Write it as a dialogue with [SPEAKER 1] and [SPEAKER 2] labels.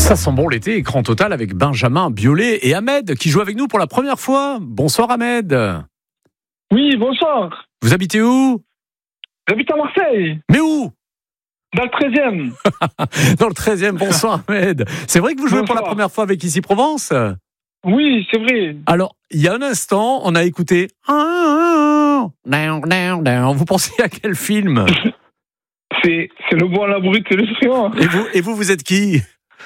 [SPEAKER 1] Ça sent bon l'été, écran total avec Benjamin Biolay et Ahmed qui jouent avec nous pour la première fois. Bonsoir Ahmed.
[SPEAKER 2] Oui, bonsoir.
[SPEAKER 1] Vous habitez où?
[SPEAKER 2] J'habite à Marseille,
[SPEAKER 1] Mais où?
[SPEAKER 2] dans le 13e.
[SPEAKER 1] Dans le 13e. Bonsoir Ahmed. C'est vrai que vous jouez pour la
[SPEAKER 2] Bonsoir.
[SPEAKER 1] première fois avec Ici Provence?
[SPEAKER 2] Oui, c'est vrai.
[SPEAKER 1] Alors, il y a un instant, on a écouté. Vous pensez à quel film?
[SPEAKER 2] C'est le bon, la brute et le friand.
[SPEAKER 1] Et vous êtes qui?